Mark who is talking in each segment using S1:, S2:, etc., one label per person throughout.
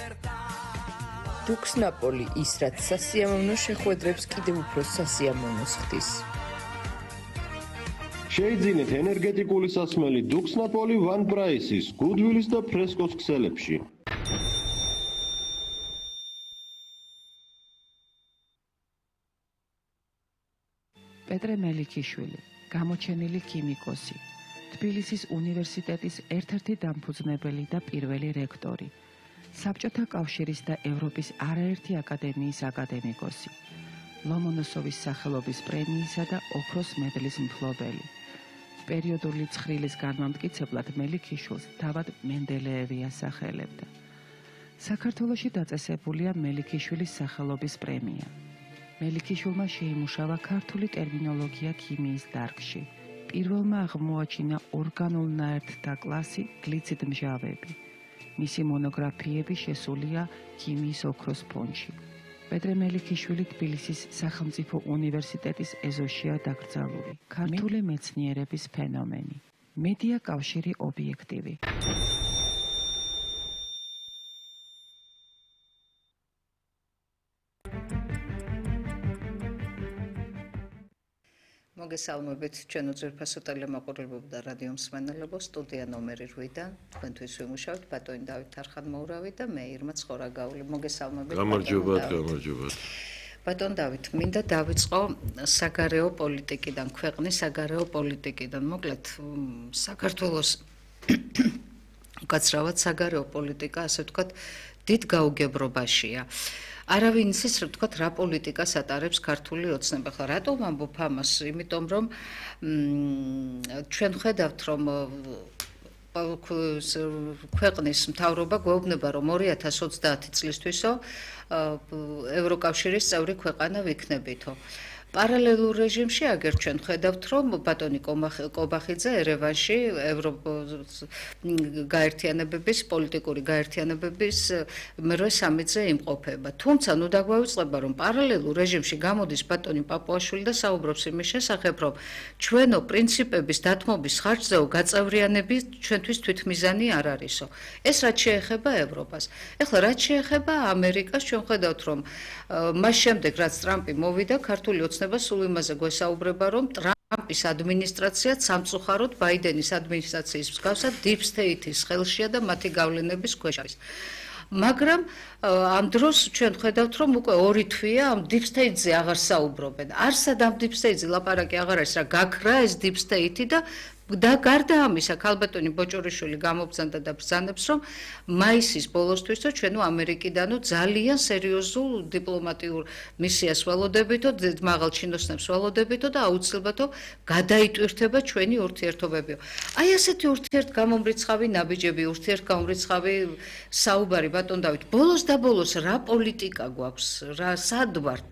S1: დუქს ნაპოლი ის რაც სასიამოვნო შეხვედრებს კიდევ უფრო სასიამოვნოს ხდის.
S2: შეიძინეთ ენერგეტიკული სასმელი დუქს ნაპოლი ვან პრაისის, გუდვილის და ფრესკოს ქსელებში.
S3: პეტრე მელიქიშვილი, გამოჩენილი ქიმიკოსი, თბილისის უნივერსიტეტის ერთ-ერთი დამფუძნებელი და პირველი რექტორი, საბჭოთა კავშირის და ევროპის არაერთი აკადემიის აკადემიკოსი, ლომონოსოვის სახელობის პრემიისა და ოქროს მედლის მფლობელი. პერიოდული ცხრილის განმამტკიცებლად მელიქიშვილს თავად მენდელეევი ასახელებდა. საქართველოში დაწესებულია მელიქიშვილის სახელობის პრემია. მელიქიშვილმა შეიმუშავა ქართული ტერმინოლოგია ქიმიის დარგში. პირველმა აღმოაჩინა ორგანულ ნაერთთა კლასი გლიციდმჟავები. მისი მონოგრაფიები შესულია ქიმიის ოქროს ფონდში. პეტრე მელიქიშვილი თბილისის სახელმწიფო უნივერსიტეტის ეზოშია დაკრძალული. ქართული მეცნიერების ფენომენი. მედია კავშირი ობიექტივი.
S4: მოგესალმებით ჩვენო ძვირფასო ტელემაყურებლებო და რადიო მსმენელებო, სტუდია ნომერი 8-დან თქვენთვის ვიმუშავებთ ბატონი დავით არხანმოურავი და მე ირმა ცხორაგაული. მოგესალმებით.
S2: გამარჯობათ.
S4: ბატონ დავით, მინდა დავიწყო საგარეო პოლიტიკიდან, ქვეყნის საგარეო პოლიტიკიდან. მოკლედ საქართველოს უკაცრავად საგარეო პოლიტიკა, ასე ვთქვათ, დიდ გაუგებრობაშია. არავინ იცის, ვთქვათ, რა პოლიტიკას ატარებს ქართული ოცნება. ხო, რატომ ამბობ ამას? იმიტომ რომ ჩვენ ხედავთ, რომ ქვეყნის მთავრობა გვეუბნება, რომ 2030 წლისთვისო ევროკავშირის წევრი ქვეყანა ვიქნებითო. პარალელურ რეჟიმში აგერ ჩვენ ხედავთ, რომ ბატონი კობახიძე ერევანში გაერთიანებების პოლიტიკური გაერთიანებების მერვე სამიტზე იმყოფება. თუმცა ნუ დაგვაუწყება, რომ პარალელურ რეჟიმში გამოდის ბატონი პაპუაშვილი და საუბრობს იმის შესახებ, რომ ჩვენო პრინციპების დათმობის ხარჯზეო გაწევრიანები ჩვენთვის თვითმიზანი არ არისო. ეს რაც შეეხება ევროპას. ეხლა რაც შეეხება ამერიკას, ჩვენ ხედავთ, რომ მას შემდეგ რაც ტრამპი მოვიდა, ქართული ოცნება სულ იმაზე გვესაუბრება, რომ ტრამპის ადმინისტრაცია სამწუხაროდ ბაიდენის ადმინისტრაციის მსგავსად deep state-ის ხელშია და მათი გავლენების ქვეშ არის. მაგრამ ამ დროს ჩვენ ხედავთ, რომ უკვე 2 თვეა ამ deep state-ზე აღარ საუბრობენ. არსად ამ deep state-ზე ლაპარაკი აღარ არის, რა გაქრა ეს deep state-ი და გარდა ამისა, ქალბატონი ბოჭორიშვილი გამობრძანდა და ბრძანებს, რომ მაისის ბოლოსთვისო ჩვენო ამერიკიდანო ძალიან სერიოზულ დიპლომატიურ მისიას ველოდებითო, მაღალ ჩინოსნებს ველოდებითო და აუცილებლადო გადაიტვირთება ჩვენი ურთიერთობებიო. აი ასეთი ურთიერთგამომრიცხავი ნაბიჯები, ურთიერთგამომრიცხავი საუბარი ბატონ დავით, ბოლოს და ბოლოს რა პოლიტიკა გვაქვს, რა სად ვართ?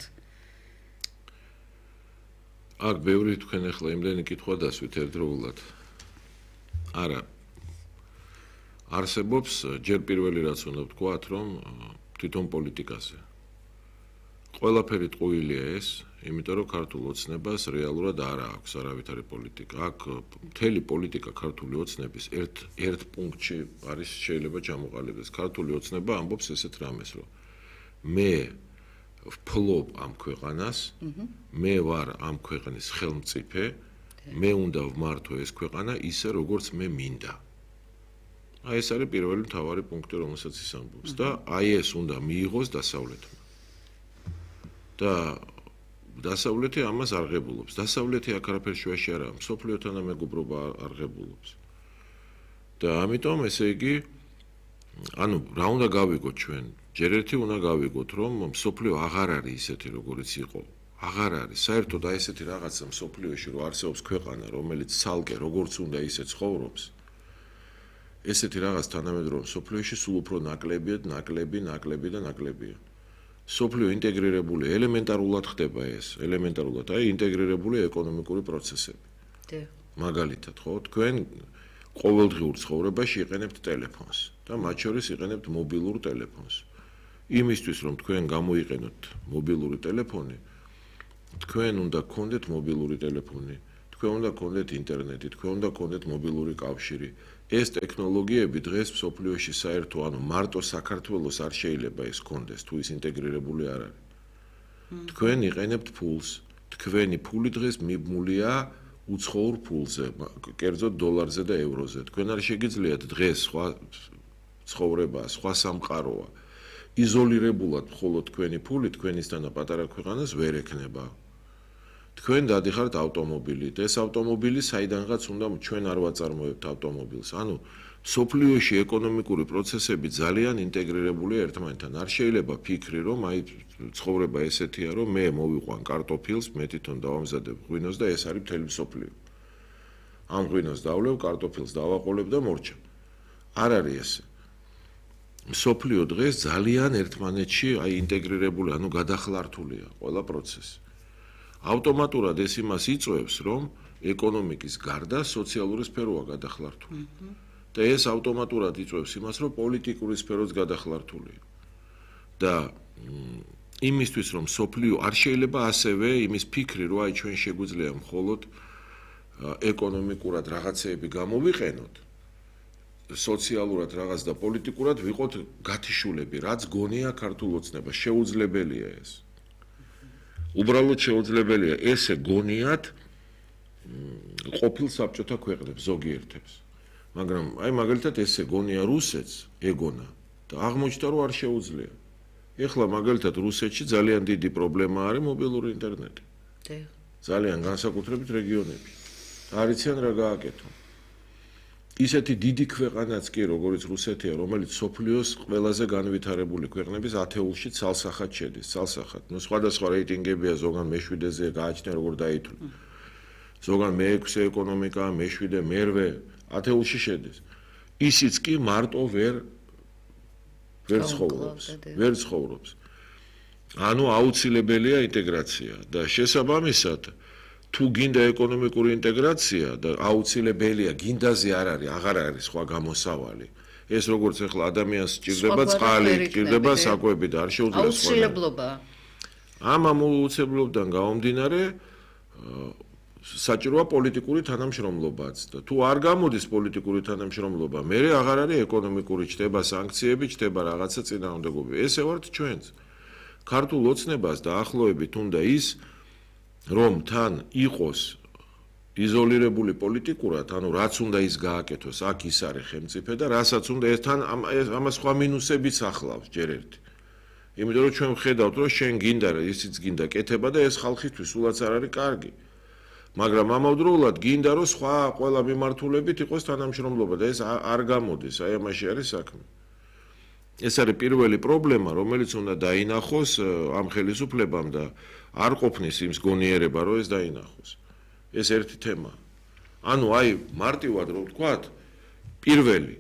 S5: აქ ბევრი თქვენ ახლა იმდენი კითხვა დასვით ერთდროულად. არა. არსებობს ჯერ პირველი რაც უნდა ვთქვათ, რომ თვითონ პოლიტიკაზე. ყველაფერი ტყუილია ეს, იმიტომ რომ ქართულ ოცნებას რეალურად არ აქვს არავითარი პოლიტიკა. აქ მთელი პოლიტიკა ქართული ოცნების ერთ პუნქტში არის შეიძლება ჩამოყალიბდეს. ქართული ოცნება ამბობს ესეთ რამეს, რომ მე ვფლობ ამ ქვეყანას, მე ვარ ამ ქვეყნის ხელმწიფე, მე უნდა ვმართო ეს ქვეყანა ისე, როგორც მე მინდა. აი ეს არის პირველი მთავარი პუნქტი, რომელსაც ის ამბობს და აი ეს უნდა მიიღოს დასავლეთმა. და დასავლეთი ამას არ ღებულობს. დასავლეთი აქ არაფერ შუაში არ არის, მსოფლიო თანამეგობრობა არ ღებულობს. და ამიტომ ესე იგი, ანუ რა უნდა გავიგოთ ჩვენ? ჯერ ერთი უნდა გავიგოთ, რომ მსოფლიო აღარ არის ისეთი, როგორიც იყო. აღარ არის. საერთოდ აი ესეთი რაღაცა მსოფლიოში, რომ არსებობს ქვეყანა, რომელიც ცალკე როგორც უნდა ისე ცხოვრობს. ესეთი რაღაც თანამედროვე მსოფლიოში სულ უფრო ნაკლებია. მსოფლიო ინტეგრირებული ელემენტარულად ხდება ეს, ელემენტარულად, აი ინტეგრირებული ეკონომიკური პროცესები. მაგალითად, ხო, თქვენ ყოველდღიურ ცხოვრებაში იყენებთ ტელეფონს და მათ შორის იყენებთ მობილურ ტელეფონს. იმისთვის, რომ თქვენ გამოიყენოთ მობილური ტელეფონი, თქვენ უნდა გქონდეთ მობილური ტელეფონი, თქვენ უნდა გქონდეთ ინტერნეტი, თქვენ უნდა გქონდეთ მობილური კავშირი. ეს ტექნოლოგიები დღეს მსოფლიოში საერთო, მარტო საქართველოს არ შეიძლება ეს გქონდეს, თუ ის ინტეგრირებული არ არის. თქვენ იყენებთ ფულს, თქვენი ფული დღეს მიბმულია უცხოურ ფულზე, კერძოდ დოლარზე და ევროზე. თქვენ არ შეგიძლიათ დღეს სხვა ცხოვრება, სხვა სამყაროა. იზოლირებულად მხოლოდ თქვენი ფული თქვენისთანა პატარა ქვეყანას ვერ ექნება. თქვენ დადიხართ ავტომობილით. ეს ავტომობილი საიდანღაც უნდა ჩვენ არ ვაწარმოებთ ავტომობილს. სოფლიოში ეკონომიკური პროცესები ძალიან ინტეგრირებულია ერთმანეთთან. არ შეიძლება ფიქრი, რომ ცხოვრება ესეთია, რომ მე მოვიყვან კარტოფილს, მე თვითონ დავამზადებ ღვინოს და ეს არის მთელი მსოფლიო. ამ ღვინოს დავლევ, კარტოფილს დავაყოლებ და მორჩა. არ არის ესე. მსოფლიო დღეს ძალიან ერთმანეთში ინტეგრირებული, გადახლართულია ყველა პროცესი. ავტომატურად ეს იმას იწვევს, რომ ეკონომიკის გარდა სოციალური სფეროა გადახლართული. და ეს ავტომატურად იწვევს იმას, რომ პოლიტიკური სფეროც გადახლართულია. და იმისთვის, რომ სოფლიო არ შეიძლება ასევე იმის ფიქრი, რომ ჩვენ შეგვიძლია მხოლოდ ეკონომიკურად რაღაცეები გამოვიყენოთ, სოციალურად რაღაც და პოლიტიკურად ვიყოთ გათიშულები, რაც გონია ქართულ ოცნებას, შეუძლებელია ეს. უბრალოდ შეუძლებელია ესე გონიათ ყოფილ საბჭოთა ქვეყნებს ზოგიერთებს. მაგრამ მაგალითად ესე გონია რუსეთს, ეგონა და აღმოჩნდა რომ არ შეუძლია. ეხლა მაგალითად რუსეთში ძალიან დიდი პრობლემა არის მობილური ინტერნეტი. ძალიან განსაკუთრებით რეგიონებში. არ იციან რა გააკეთონ. ისეთი დიდი ქვეყანაც კი როგორც რუსეთია, რომელიც სოფლიოს ყველაზე განვითარებული ქვეყნების ათეულში ცალსახად შედის, ცალსახად. სხვადასხვა რეიტინგებია, ზოგან მე-7-ზე გააჩნია როგორ დაითვლი. ზოგან მე-6 ეკონომიკა, მე-7, მე-8 ათეულში შედის. ისიც კი მარტო ვერ ცხოვრობს. აუცილებელია ინტეგრაცია და შესაბამისად თუ გინდა ეკონომიკური ინტეგრაცია და აუცილებელია, გინდაზე არ არის, აღარ არის სხვა გამოსავალი. ეს როგორც ახლა ადამიანს სჭირდება წყალი, სჭირდება საკვები და არ შეუძლია სხვა.
S4: აუცილებლობაა.
S5: ამ აუცილებლობიდან გამომდინარე საჭიროა პოლიტიკური თანამშრომლობაც და თუ არ გამოდის პოლიტიკური თანამშრომლობა, მერე აღარ არის ეკონომიკური, ჩდება სანქციები, ჩდება რაღაცა წინააღმდეგობები. ესე ვართ ჩვენც. ქართულ ოცნებას დაახლოებით უნდა ის რომ თან იყოს იზოლირებული პოლიტიკურად, რაც უნდა ის გააკეთოს, აქ ის არის ხელმწიფე და რასაც უნდა თან ამას სხვა მინუსებიც ახლავს ჯერ ერთი. იმიტომ რომ ჩვენ ვხედავთ, რომ შენ გინდა ისიც გინდა კეთება და ეს ხალხისთვის სულაც არ არის კარგი. მაგრამ ამავდროულად გინდა რომ სხვა ყველა მიმართულებით იყოს თანამშრომლობა და ეს არ გამოდის, ამაში არის საქმე. ეს არის პირველი პრობლემა, რომელიც უნდა დაინახოს ამ ხელისუფლებამ და არ ყოფნის იმს გონიერება, რომ ეს დაინახოს. ეს ერთი თემა. მარტივად რომ ვთქვათ, პირველი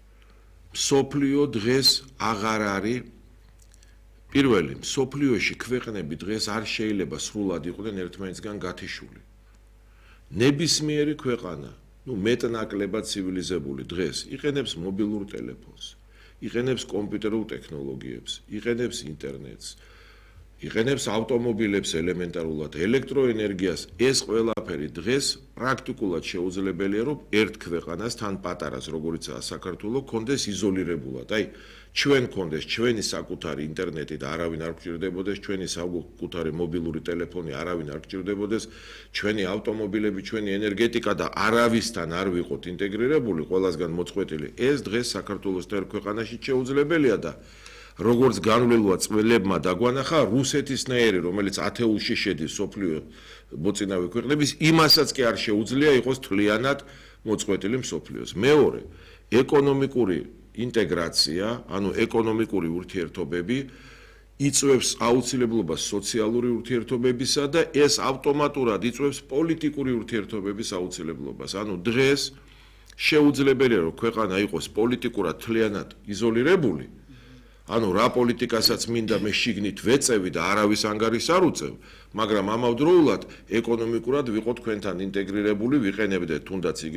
S5: სოფლიო დღეს აღარ არის პირველი სოფლიოში ქვეყნები დღეს არ შეიძლება სრულად იყვნენ ერთმანეთსგან გათიშული. ნებისმიერი ქვეყანა, მეტნაკლებად ცივილიზებული დღეს იყენებს მობილურ ტელეფონს, იყენებს კომპიუტერულ ტექნოლოგიებს, იყენებს ინტერნეტს, იყენებს ავტომობილებს ელემენტარულად, ელექტროენერგიას. ეს ყველაფერი დღეს პრაქტიკულად შეუძლებელია, რომ ერთ ქვეყანას თან პატარას, როგორიცაა საქართველო, კონდეს იზოლირებულად. ჩვენ კონდეს ჩვენი საკუთარი ინტერნეტი და არავინ არ გჭირდებოდეს, ჩვენი საკუთარი მობილური ტელეფონი არავინ არ გჭირდებოდეს, ჩვენი ავტომობილები, ჩვენი ენერგეტიკა და არავისთან არ ვიყოთ ინტეგრირებული, ყველასგან მოწყვეტილი. ეს დღეს საქართველოს ერთ ქვეყანაში შეუძლებელია და როგორც განვლილვა წველებმა დაგვანახა, რუსეთისნაირი, რომელიც ათეულში შედის სოფლიო მოწინავე ქვეყნების, იმასაც კი არ შეუძლია იყოს თლიანად მოწყვეტილი მსოფლიოს. მეორე, ეკონომიკური ინტეგრაცია, ეკონომიკური ურთიერთობები იწვევს აუცილებლობას სოციალური ურთიერთობებისა და ეს ავტომატურად იწვევს პოლიტიკური ურთიერთობების აუცილებლობას. დღეს შეუძლებელია, რომ ქვეყანა იყოს პოლიტიკურად თლიანად იზოლირებული. რა პოლიტიკასაც მინდა მე შიგნით ვეწევი და არავის ანგარიშს არ უწევ, მაგრამ ამავდროულად ეკონომიკურად ვიყო თქვენთან ინტეგრირებული, ვიყენებდეთ თუნდაც